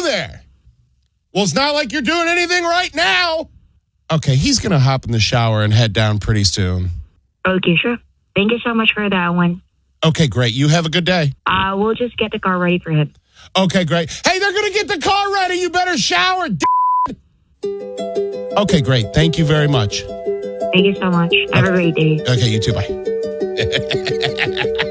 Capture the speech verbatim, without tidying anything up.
there. Well, it's not like you're doing anything right now. Okay, he's going to hop in the shower and head down pretty soon. Okay, sure. Thank you so much for that one. Okay, great. You have a good day. Uh, we'll just get the car ready for him. Okay, great. Hey, they're going to get the car ready. You better shower, d***. Okay, great. Thank you very much. Thank you so much. Have okay. a great day. Okay, you too. Bye.